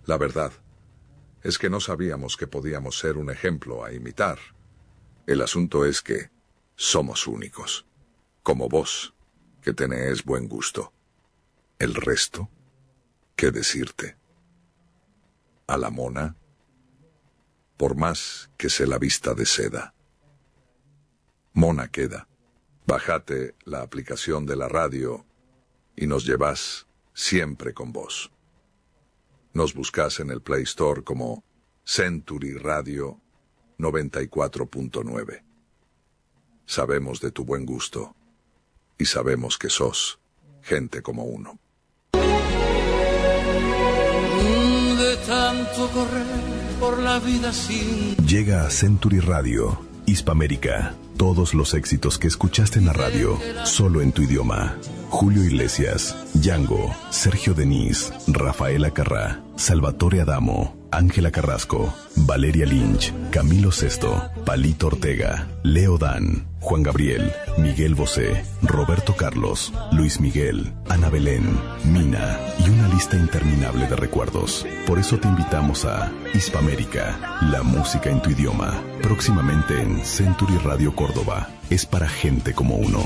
La verdad es que no sabíamos que podíamos ser un ejemplo a imitar. El asunto es que somos únicos, como vos, que tenés buen gusto. El resto, ¿qué decirte? A la mona, por más que se la vista de seda. Mona queda. Bájate la aplicación de la radio y nos llevas siempre con vos. Nos buscás en el Play Store como Century Radio 94.9. Sabemos de tu buen gusto y sabemos que sos gente como uno. De tanto correr por la vida sin... Llega a Century Radio, Hispamérica. Todos los éxitos que escuchaste en la radio, solo en tu idioma. Julio Iglesias, Django, Sergio Denis, Rafaela Carrá, Salvatore Adamo, Ángela Carrasco, Valeria Lynch, Camilo Sesto, Palito Ortega, Leo Dan, Juan Gabriel, Miguel Bosé, Roberto Carlos, Luis Miguel, Ana Belén, Mina y una lista interminable de recuerdos. Por eso te invitamos a Hispamérica, la música en tu idioma. Próximamente en Century Radio Córdoba. Es para gente como uno.